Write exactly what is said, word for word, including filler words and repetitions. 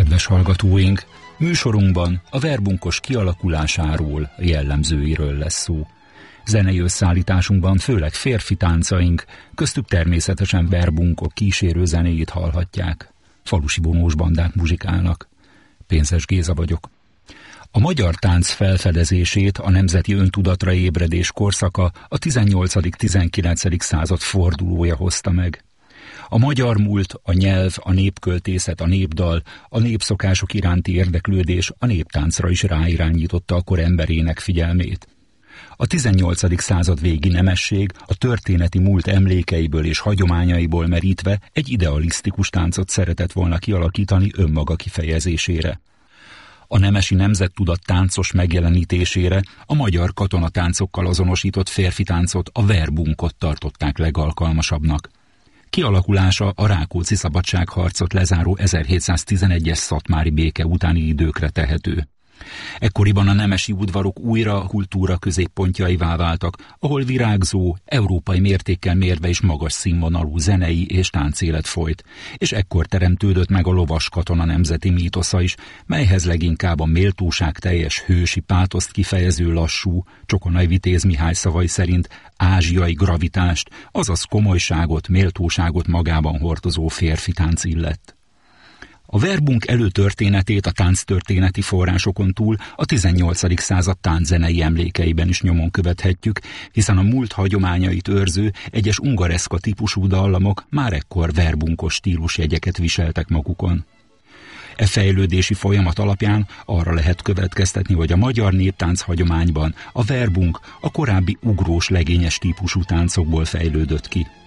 Kedves hallgatóink, műsorunkban a verbunkos kialakulásáról, jellemzőiről lesz szó. Zenei összeállításunkban főleg férfi táncaink, köztük természetesen verbunkok kísérő zenéjét hallhatják. Falusi bonós bandák muzsikálnak. Pénzes Géza vagyok. A magyar tánc felfedezését, a nemzeti öntudatra ébredés korszaka a tizennyolcadik-tizenkilencedik század fordulója hozta meg. A magyar múlt, a nyelv, a népköltészet, a népdal, a népszokások iránti érdeklődés a néptáncra is ráirányította a kor emberének figyelmét. A tizennyolcadik század végi nemesség a történeti múlt emlékeiből és hagyományaiból merítve egy idealisztikus táncot szeretett volna kialakítani önmaga kifejezésére. A nemesi nemzettudat táncos megjelenítésére a magyar katonatáncokkal azonosított férfi táncot, a verbunkot tartották legalkalmasabbnak. Kialakulása a Rákóczi szabadságharcot lezáró ezerhétszáztizenegyes szatmári béke utáni időkre tehető. Ekkoriban a nemesi udvarok újra a kultúra középpontjaivá váltak, ahol virágzó, európai mértékkel mérve is magas színvonalú zenei és táncélet folyt, és ekkor teremtődött meg a lovas katona nemzeti mítosza is, melyhez leginkább a méltóság teljes hősi pátoszt kifejező lassú, Csokonai Vitéz Mihály szavai szerint ázsiai gravitást, azaz komolyságot, méltóságot magában hordozó férfi tánc illett. A verbunk előtörténetét a tánctörténeti forrásokon túl a tizennyolcadik század tánczenei emlékeiben is nyomon követhetjük, hiszen a múlt hagyományait őrző egyes ungareszka típusú dallamok már ekkor verbunkos stílusjegyeket viseltek magukon. E fejlődési folyamat alapján arra lehet következtetni, hogy a magyar néptánc hagyományban a verbunk a korábbi ugrós legényes típusú táncokból fejlődött ki.